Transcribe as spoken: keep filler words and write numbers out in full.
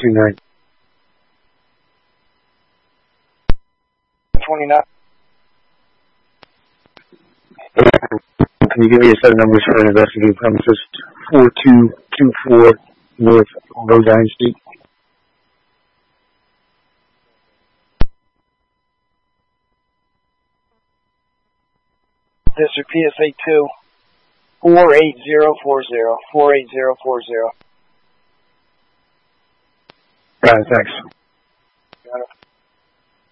two nine. twenty-nine. Can you give me a set of numbers for an investigating premises? four two two four North Rhode Island Street. District P S A two, four eight zero four zero, four eight zero four zero. Got it, thanks.